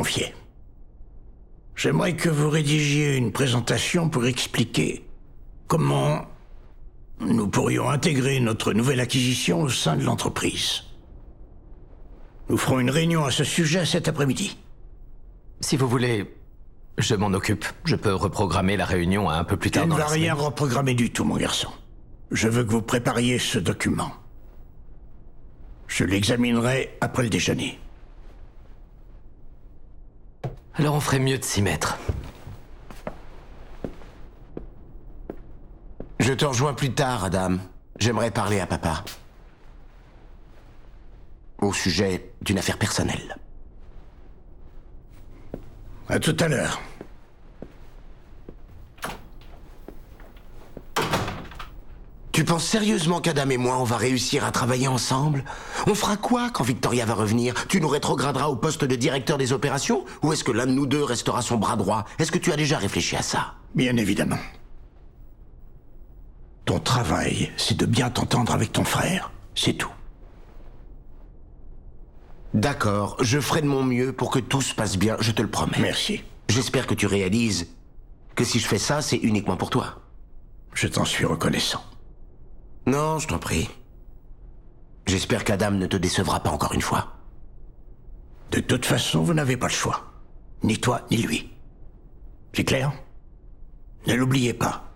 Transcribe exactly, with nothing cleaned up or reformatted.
confié. J'aimerais que vous rédigiez une présentation pour expliquer comment nous pourrions intégrer notre nouvelle acquisition au sein de l'entreprise. Nous ferons une réunion à ce sujet cet après-midi. Si vous voulez, je m'en occupe. Je peux reprogrammer la réunion à un peu plus tard dans la semaine. Je ne vais rien reprogrammer du tout, mon garçon. Je veux que vous prépariez ce document. Je l'examinerai après le déjeuner. Alors on ferait mieux de s'y mettre. Je te rejoins plus tard, Adam. J'aimerais parler à papa. Au sujet d'une affaire personnelle. À tout à l'heure. Tu penses sérieusement qu'Adam et moi, on va réussir à travailler ensemble? On fera quoi quand Victoria va revenir? Tu nous rétrograderas au poste de directeur des opérations? Ou est-ce que l'un de nous deux restera son bras droit? Est-ce que tu as déjà réfléchi à ça? Bien évidemment. Ton travail, c'est de bien t'entendre avec ton frère. C'est tout. D'accord, je ferai de mon mieux pour que tout se passe bien, je te le promets. Merci. J'espère que tu réalises que si je fais ça, c'est uniquement pour toi. Je t'en suis reconnaissant. Non, je t'en prie. J'espère qu'Adam ne te décevra pas encore une fois. De toute façon, vous n'avez pas le choix. Ni toi, ni lui. C'est clair? Ne l'oubliez pas.